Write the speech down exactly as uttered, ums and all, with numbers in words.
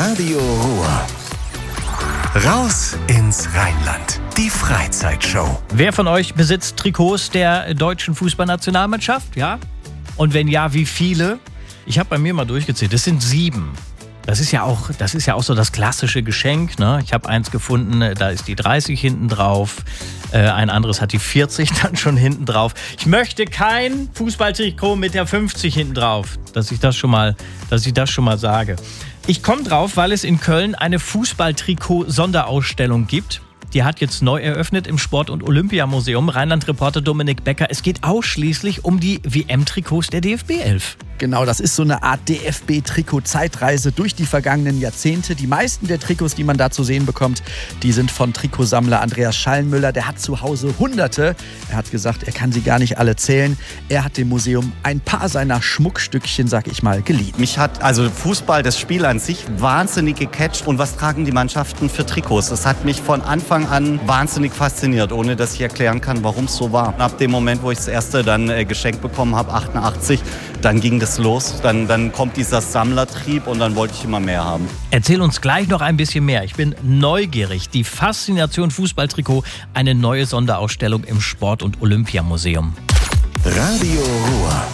Radio Ruhr. Raus ins Rheinland. Die Freizeitshow. Wer von euch besitzt Trikots der deutschen Fußballnationalmannschaft? Ja? Und wenn ja, wie viele? Ich habe bei mir mal durchgezählt. Das sind sieben. Das ist ja auch, das ist ja auch so das klassische Geschenk, ne? Ich habe eins gefunden, da ist die dreißig hinten drauf. Äh, ein anderes hat die vierzig dann schon hinten drauf. Ich möchte kein Fußballtrikot mit der fünfzig hinten drauf, dass ich das schon mal, dass ich das schon mal sage. Ich komme drauf, weil es in Köln eine Fußballtrikot-Sonderausstellung gibt. Die hat jetzt neu eröffnet im Sport- und Olympiamuseum. Rheinland-Reporter Dominik Becker. Es geht ausschließlich um die W M-Trikots der D F B elf. Genau, das ist so eine Art D F B-Trikot-Zeitreise durch die vergangenen Jahrzehnte. Die meisten der Trikots, die man da zu sehen bekommt, die sind von Trikotsammler Andreas Schallenmüller. Der hat zu Hause Hunderte. Er hat gesagt, er kann sie gar nicht alle zählen. Er hat dem Museum ein paar seiner Schmuckstückchen, sag ich mal, geliehen. Mich hat also Fußball, das Spiel an sich, wahnsinnig gecatcht. Und was tragen die Mannschaften für Trikots? Das hat mich von Anfang an wahnsinnig fasziniert, ohne dass ich erklären kann, warum es so war. Ab dem Moment, wo ich das erste dann äh, geschenkt bekommen habe, achtundachtzig, dann ging das los. Dann, dann kommt dieser Sammlertrieb und dann wollte ich immer mehr haben. Erzähl uns gleich noch ein bisschen mehr. Ich bin neugierig. Die Faszination Fußballtrikot, eine neue Sonderausstellung im Sport- und Olympiamuseum. Radio Ruhr.